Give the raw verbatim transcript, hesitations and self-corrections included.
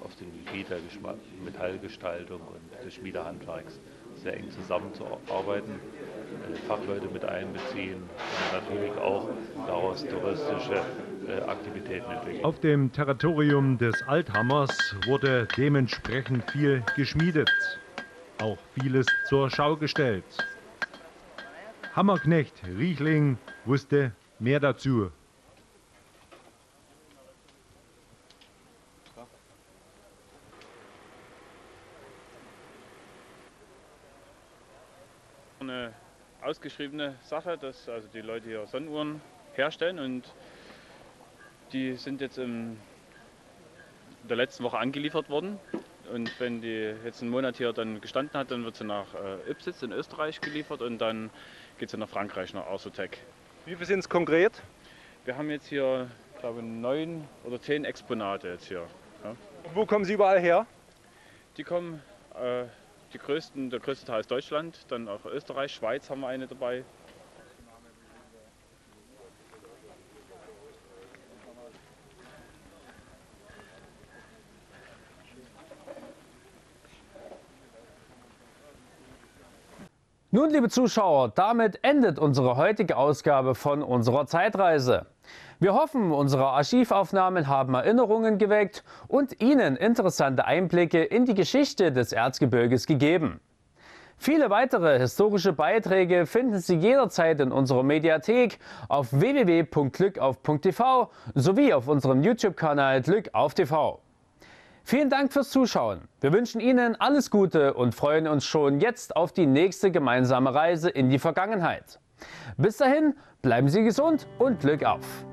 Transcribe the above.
auf dem Gebiet der Geschma Metallgestaltung und des Schmiedehandwerks sehr eng zusammenzuarbeiten, äh, Fachleute mit einbeziehen und natürlich auch daraus touristische äh, Aktivitäten entwickeln. Auf dem Territorium des Althammers wurde dementsprechend viel geschmiedet, auch vieles zur Schau gestellt. Hammerknecht Riechling wusste mehr dazu. Eine ausgeschriebene Sache, dass also die Leute hier Sonnenuhren herstellen, und die sind jetzt in der letzten Woche angeliefert worden. Und wenn die jetzt einen Monat hier dann gestanden hat, dann wird sie nach äh, Ipsitz in Österreich geliefert und dann geht sie nach Frankreich, nach Arsotec. Wie viel sind es konkret? Wir haben jetzt hier, glaube ich, neun oder zehn Exponate jetzt hier. Ja. Und wo kommen sie überall her? Die kommen, äh, die größten, der größte Teil ist Deutschland, dann auch Österreich, Schweiz haben wir eine dabei. Nun, liebe Zuschauer, damit endet unsere heutige Ausgabe von unserer Zeitreise. Wir hoffen, unsere Archivaufnahmen haben Erinnerungen geweckt und Ihnen interessante Einblicke in die Geschichte des Erzgebirges gegeben. Viele weitere historische Beiträge finden Sie jederzeit in unserer Mediathek auf w w w punkt glückauf punkt t v sowie auf unserem YouTube-Kanal Glückauf T V. Vielen Dank fürs Zuschauen. Wir wünschen Ihnen alles Gute und freuen uns schon jetzt auf die nächste gemeinsame Reise in die Vergangenheit. Bis dahin, bleiben Sie gesund und Glück auf!